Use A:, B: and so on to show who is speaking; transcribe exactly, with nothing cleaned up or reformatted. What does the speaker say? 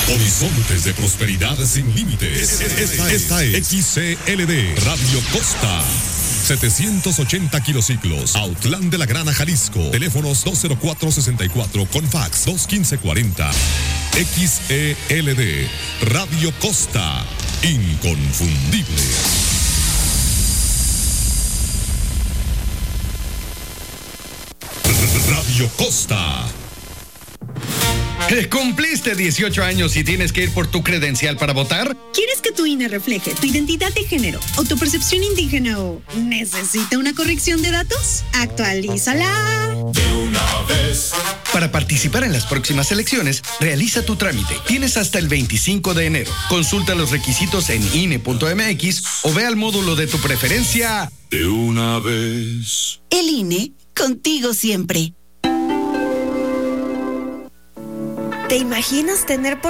A: Horizontes de prosperidad sin límites. Esta, esta es X C L D Radio Costa. setecientos ochenta kilociclos, Autlán de la Grana, Jalisco. Teléfonos dos cero cuatro sesenta y cuatro con fax dos quince cuarenta. X E L D Radio Costa. Inconfundible. Radio Costa.
B: ¿Cumpliste dieciocho años y tienes que ir por tu credencial para votar?
C: ¿Quieres que tu I N E refleje tu identidad de género o tu percepción indígena o necesita una corrección de datos? Actualízala
D: de una vez.
B: Para participar en las próximas elecciones, realiza tu trámite. Tienes hasta el veinticinco de enero. Consulta los requisitos en I N E punto M X o ve al módulo de tu preferencia.
D: De una vez.
E: El I N E, contigo siempre.
F: ¿Te imaginas tener por